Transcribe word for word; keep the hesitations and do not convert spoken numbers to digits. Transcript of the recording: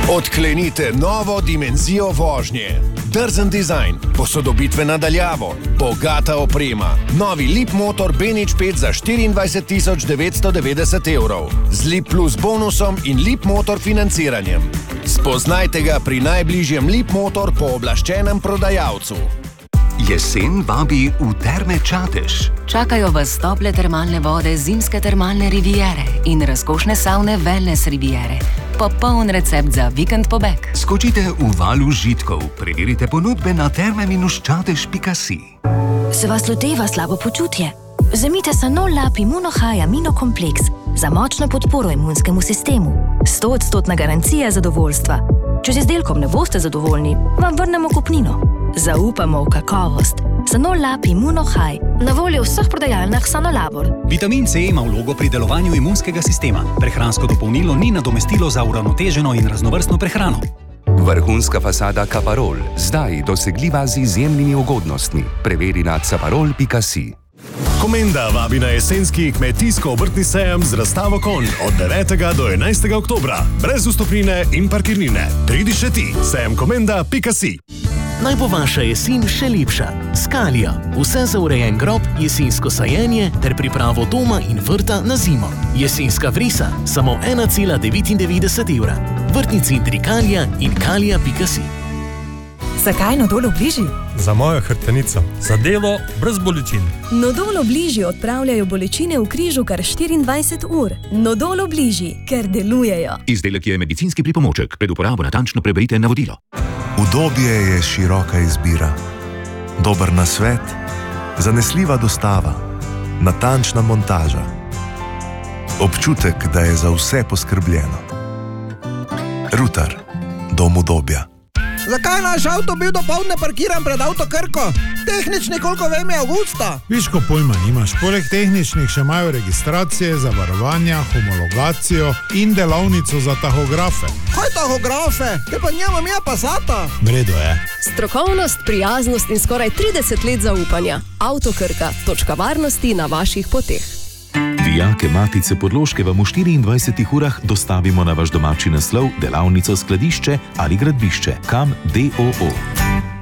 Odklenite novo dimenzijo vožnje. Drzen dizajn, posodobitve nadaljavo, bogata oprema. Novi Leap motor B nič pet za štiriindvajset tisoč devetsto devetdeset evrov. Z Leap Plus bonusom in Leap motor financiranjem. Spoznajte ga pri najbližjem Leap motor pooblaščenem prodajalcu. Jesen vabi v Terme Čatež. Čakajo vas tople termalne vode zimske termalne riviere in razkošne savne Wellness riviere. Popoln recept za vikend pobeg. Skočite v val užitkov, preverite ponudbe na terme čatež pika si. Se vas loteva slabo počutje? Vzemite Sanol Lab Immunohigh aminokompleks za močno podporo imunskemu sistemu. sto odstotna garancija zadovoljstva. Če z izdelkom ne boste zadovoljni, vam vrnemo kupnino. Zaupamo v kakovost. Sanol Lab Immunohigh, na voljo v vseh prodajalnah Sanolabor. Vitamin C ima vlogo pri delovanju imunskega sistema. Prehransko dopolnilo ni nadomestilo za uravnoteženo in raznovrstno prehrano. Vrhunska fasada Caparol, zdaj dosegljiva z izjemnimi ugodnostmi. Preveri na caparol pika si. Komenda vabi na jesenski kmetijsko-obrtni sejem z razstavo konj od devetega do enajstega oktobra. Brez vstopnine in parkirnine. Pridi še ti, sejem komenda pika si. Naj bo vaša jesen še lepša. Skalija. Vse za urejen grob, jesensko sajenje ter pripravo doma in vrta na zimo. Jesenska vrisa. Samo ena cela devetindevetdeset evra. Vrtni centri Kalija in kalija pika si. Zakaj Nodol Obliži? Za mojo hrbtenico. Za delo brez bolečin. Nodol Obliži odpravljajo bolečine v križu kar štiriindvajset ur. Nodol Obliži, ker delujejo. Izdelek je medicinski pripomoček. Pred uporabo natančno preberite navodilo. Udobje je široka izbira. Dober nasvet, zanesljiva dostava, natančna montaža. Občutek, da je za vse poskrbljeno. Rutar, dom udobja. Zakaj naš avto bil dopoldne parkiran pred Avto Krko? Tehnični, koliko vem, je avgusta. Viš, ko pojma nimaš. Poleg tehničnih še imajo registracije, zavarovanja, homologacijo in delavnico za tahografe. Kaj tahografe? Te pa njemam ja Passata. Vredo je. Strokovnost, prijaznost in skoraj trideset let zaupanja. Avto Krka, točka varnosti na vaših poteh. Dijake Matice Podloške vam v štiriindvajsetih urah dostavimo na vaš domači naslov, delavnico, skladišče ali gradbišče. Kam D O O.